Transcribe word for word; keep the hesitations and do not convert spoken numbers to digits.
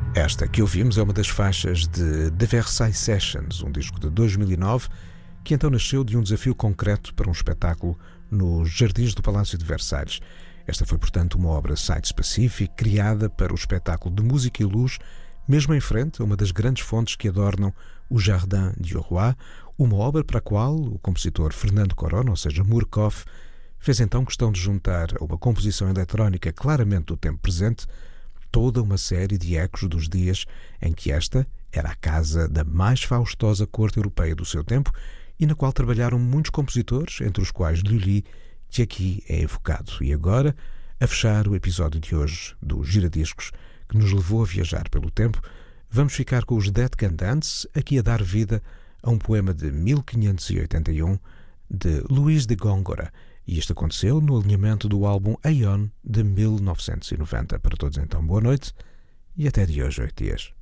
Esta que ouvimos é uma das faixas de The Versailles Sessions, um disco de dois mil e nove, que então nasceu de um desafio concreto para um espetáculo nos Jardins do Palácio de Versalhes. Esta foi, portanto, uma obra site-specific, criada para o espetáculo de música e luz, mesmo em frente a uma das grandes fontes que adornam o Jardin du Roi, uma obra para a qual o compositor Fernando Corona, ou seja, Murkoff, fez então questão de juntar a uma composição eletrónica claramente do tempo presente toda uma série de ecos dos dias em que esta era a casa da mais faustosa corte europeia do seu tempo e na qual trabalharam muitos compositores, entre os quais Lully, que aqui é evocado. E agora, a fechar o episódio de hoje do Giradiscos, que nos levou a viajar pelo tempo, vamos ficar com os Dead Can Dance, aqui a dar vida a um poema de mil quinhentos e oitenta e um de Luís de Góngora. E isto aconteceu no alinhamento do álbum Aeon de mil novecentos e noventa. Para todos então, boa noite e até de hoje, oito dias.